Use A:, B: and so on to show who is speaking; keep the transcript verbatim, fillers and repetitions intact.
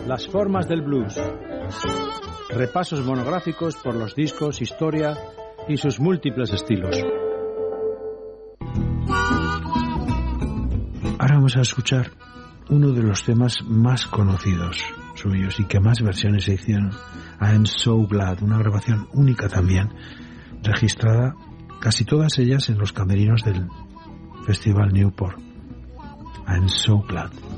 A: Las formas del blues. Repasos monográficos por los discos, historia y sus múltiples estilos. Ahora vamos a escuchar uno de los temas más conocidos suyos y que más versiones se hicieron. I'm So Glad, una grabación única también, registrada casi todas ellas en los camerinos del Festival Newport. I'm So Glad.